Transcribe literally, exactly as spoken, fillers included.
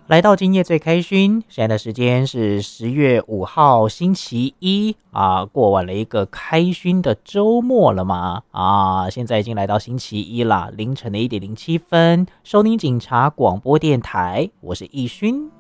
来到今夜最开心，现在的时间是十月五号星期一啊，过完了一个开心的周末了吗？啊，现在已经来到星期一啦，凌晨的一点零七分，收听警察广播电台，我是易勋。